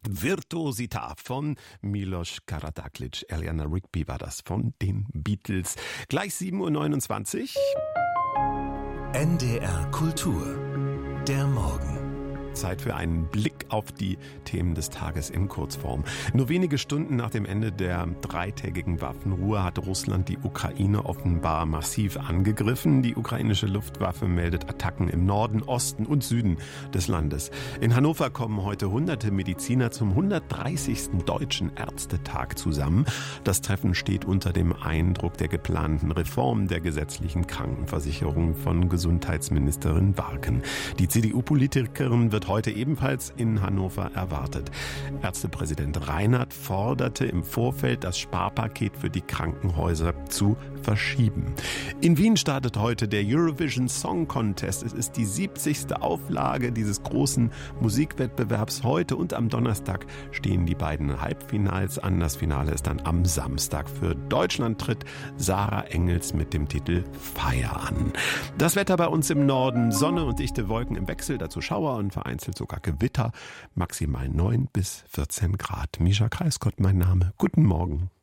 Virtuosità von Milos Karađagić. Eleanor Rigby war das von den Beatles. Gleich 7:29 Uhr. NDR Kultur. Der Morgen. Zeit für einen Blick auf die Themen des Tages in Kurzform. Nur wenige Stunden nach dem Ende der 3-tägigen Waffenruhe hat Russland die Ukraine offenbar massiv angegriffen. Die ukrainische Luftwaffe meldet Attacken im Norden, Osten und Süden des Landes. In Hannover kommen heute hunderte Mediziner zum 130. Deutschen Ärztetag zusammen. Das Treffen steht unter dem Eindruck der geplanten Reform der gesetzlichen Krankenversicherung von Gesundheitsministerin Warken. Die CDU-Politikerin wird heute ebenfalls in Hannover erwartet. Ärztepräsident Reinhardt forderte im Vorfeld, das Sparpaket für die Krankenhäuser zu verschieben. In Wien startet heute der Eurovision Song Contest. Es ist die 70. Auflage dieses großen Musikwettbewerbs. Heute und am Donnerstag stehen die beiden Halbfinals an. Das Finale ist dann am Samstag. Für Deutschland tritt Sarah Engels mit dem Titel Fire an. Das Wetter bei uns im Norden: Sonne und dichte Wolken im Wechsel, dazu Schauer und vereinzelt sogar Gewitter, maximal 9 bis 14 Grad. Mischa Kreisgott mein Name. Guten Morgen.